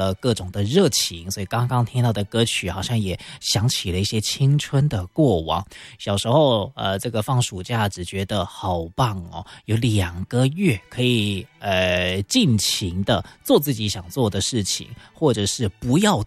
了各种的热情，所以刚刚听到的歌曲好像也想起了一些青春的过往。小时候这个放暑假只觉得好棒哦，有2个月可以尽情的做自己想做的事情，或者是不要